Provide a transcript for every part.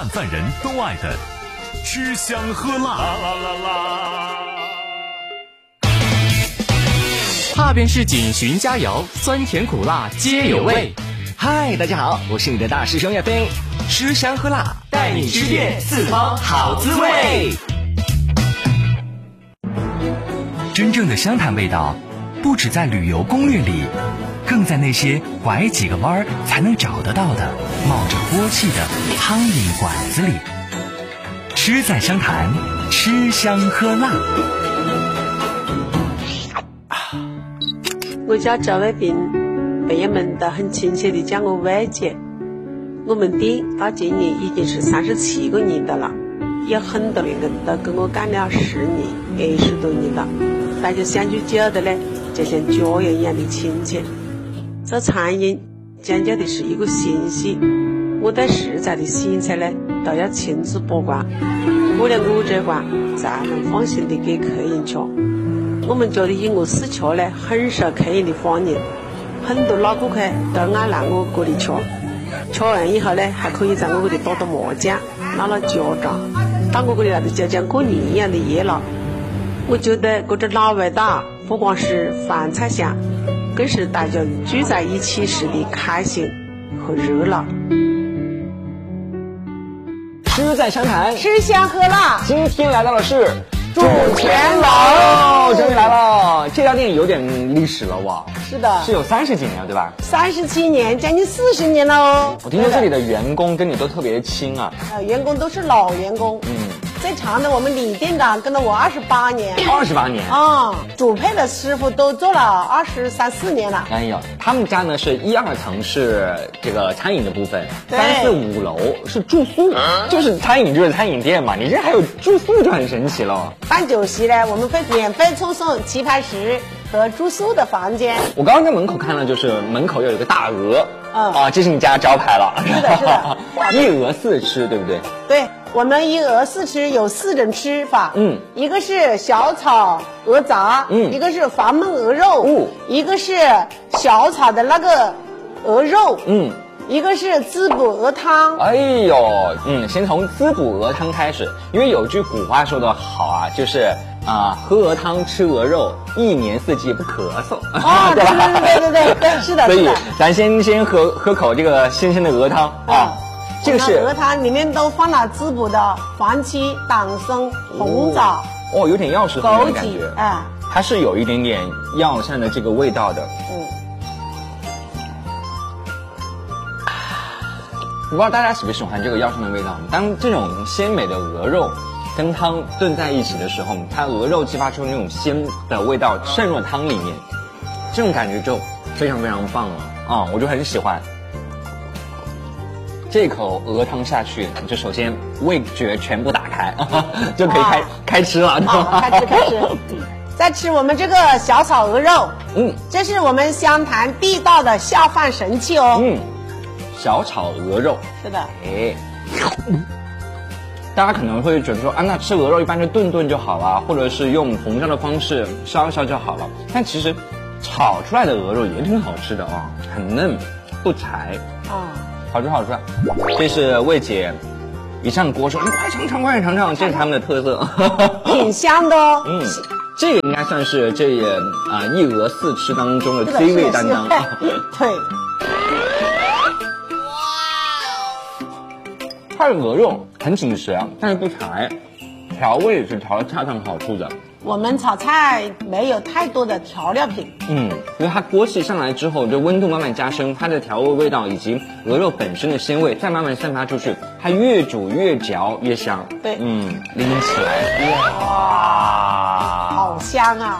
淡饭人都爱的吃香喝辣。 踏遍市井寻佳肴，酸甜苦辣皆有味。 嗨，大家好，我是你的大师兄岳飞，吃香喝辣，带你吃遍四方好滋味。 真正的湘潭味道，不只在旅游攻略里，更在那些拐几个弯才能找得到的冒着锅气的苍蝇馆子里。吃在湘潭，吃香喝辣。 我叫赵伟斌，朋友们都很亲切地叫我伟姐。我们店到今年已经是37个年头了，有很多人都跟我干了10年、20多年了，大家相处久的呢，就像家人一样的亲切。做餐饮讲究的是一个心系，我对食材的选择呢，都要亲自把关，过了我这关，才能放心的给客人吃。我们家的一鹅四吃呢，很受客人的欢迎，很多老顾客都爱来我这里吃。吃完以后呢，还可以在我这里打打麻将，闹闹家常，到我这里来的就像过年一样的热闹。我觉得这老味道不光是饭菜香，更是大家聚在一起时的开心和热闹。 吃在湘潭， 吃香喝辣。 今天来到的是煮全楼，终于来了。这家店有点历史了哇， 是的， 是有30几年了对吧 ？37年，将近40年了哦。 我听说这里的员工跟你都特别亲啊。 员工都是老员工。最长的我们李店长跟了我28年。 28年啊！煮配的师傅都做了23、24年了。 哎呦，他们家呢是1、2层是这个餐饮的部分，3、4、5楼是住宿，就是餐饮就是餐饮店嘛，你这还有住宿就很神奇了。 办酒席呢，我们会免费赠送棋牌室和住宿的房间。 我刚刚在门口看了，就是门口有一个大鹅，这是你家招牌了。 是的，是的， 一鹅4吃，对不对？ 对，我们一鹅4吃有4种吃法，一个是小炒鹅杂，一个是黄焖鹅肉，一个是小炒的那个鹅肉，一个是滋补鹅汤。 哎呦，先从滋补鹅汤开始，因为有句古话说得好啊，就是喝鹅汤吃鹅肉，1年4季不咳嗽，对吧？ 对，是的。 所以咱先喝口这个新鲜的鹅汤啊。这个是鹅汤里面都放了滋补的黄芪、党参、红枣， 有点药食同源的感觉，它是有一点点药膳的这个味道的。不知道大家喜不喜欢这个药膳的味道？当这种鲜美的鹅肉跟汤炖在一起的时候，它鹅肉激发出那种鲜的味道渗入汤里面，这种感觉就非常非常棒了我就很喜欢。这口鹅汤下去，就首先味觉全部打开，就可以开吃了。 开吃。再吃我们这个小炒鹅肉，这是我们湘潭地道的下饭神器哦。 小炒鹅肉， 是的。 大家可能会觉得说那吃鹅肉一般就炖就好了，或者是用红烧的方式烧一烧就好了。但其实炒出来的鹅肉也挺好吃的很嫩不柴好吃。这是魏姐一上锅说你快尝尝，这是他们的特色。 挺香的哦。 这个应该算是这一鹅4吃当中的 C 位担当。 对。 它的鹅肉很紧实，但是不柴，调味也是调得恰当好处的。 我们炒菜没有太多的调料品， 因为它锅气上来之后，就温度慢慢加深，它的调味味道以及鹅肉本身的鲜味再慢慢散发出去，它越煮越嚼越香。 对， 拎起来，哇， 好香啊！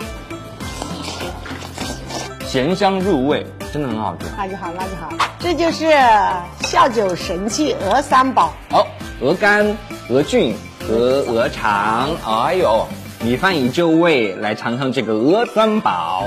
咸香入味，真的很好吃。 那就好，这就是下酒神器鹅3宝。 鹅肝、鹅菌和鹅肠。哎呦，米饭已就位，来尝尝这个鹅3宝。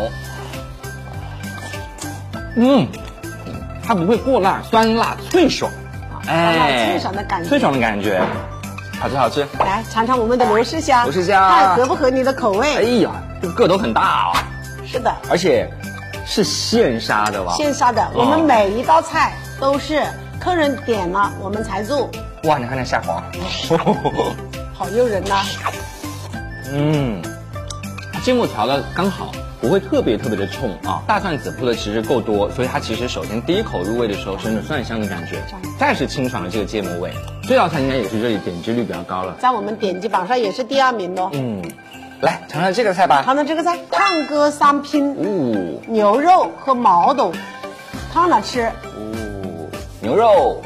它不会过辣，酸辣脆爽， 脆爽的感觉， 好吃。 来尝尝我们的刘氏虾，看合不合你的口味。 哎呀，这个个头很大是的， 而且是现杀的吧？ 现杀的，我们每一道菜都是客人点了我们才做， 哇，你看那虾黄， 好诱人呐、 芥末调的刚好，不会特别的冲啊。大蒜籽铺的其实够多，所以它其实首先第一口入味的时候是那种蒜香的感觉，再是清爽的这个芥末味。这道菜应该也是这里点击率比较高了， 在我们点击榜上也是第2名哦。 来尝尝这个菜吧。 尝尝这个菜，烫哥3拼，牛肉和毛豆烫了吃。 牛肉，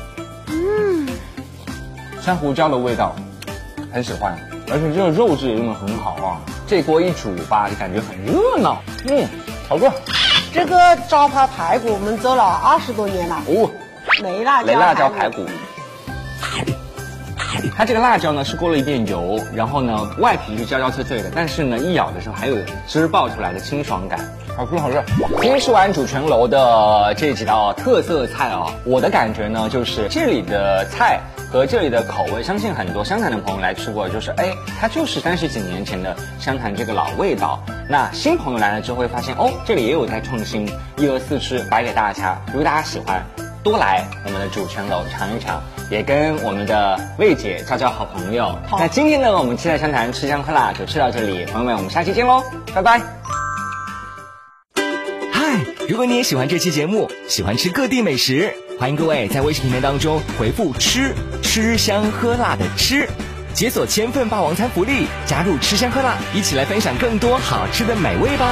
山胡椒的味道，很喜欢，而且这个肉质也用的很好啊。这锅一煮吧，就感觉很热闹。好吃。 这个招牌排骨我们做了20多年了。雷辣椒排骨。 它这个辣椒呢是过了一遍油，然后呢外皮是焦焦脆脆的，但是呢一咬的时候还有汁爆出来的清爽感，好吃。今天吃完主泉楼的这几道特色菜啊，我的感觉呢就是这里的菜和这里的口味，相信很多湘潭的朋友来吃过，就是它就是30几年前的湘潭这个老味道。那新朋友来了之后会发现这里也有在创新，一鹅四吃摆给大家。如果大家喜欢，多来我们的主泉楼尝一尝，也跟我们的魏姐交好朋友。那今天呢，我们期待湘潭吃香喝辣就吃到这里，朋友们，我们下期见喽，拜拜。 嗨，如果你也喜欢这期节目，喜欢吃各地美食，欢迎各位在微信平台当中回复吃香喝辣的吃，解锁1000份霸王餐福利，加入吃香喝辣，一起来分享更多好吃的美味吧。